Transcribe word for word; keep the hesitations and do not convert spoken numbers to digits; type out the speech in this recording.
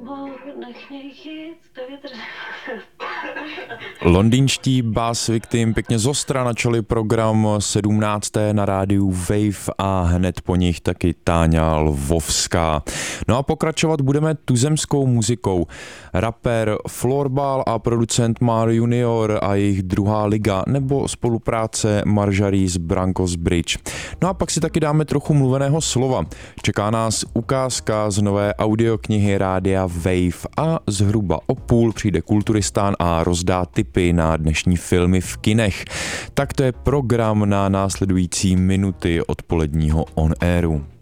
Londýnští Bass Victim pěkně zostra načali program sedmnácté na rádiu Wave a hned po nich taky Táňa Lvovská. No a pokračovat budeme tuzemskou muzikou. Rapper Floorball a producent Mar Junior a jejich druhá liga nebo spolupráce Marjorie z Brankos Bridge. No a pak si taky dáme trochu mluveného slova. Čeká nás ukázka z nové audioknihy rádia Wave a zhruba o půl přijde kulturistán a rozdá tipy na dnešní filmy v kinech. Tak to je program na následující minuty odpoledního On Airu.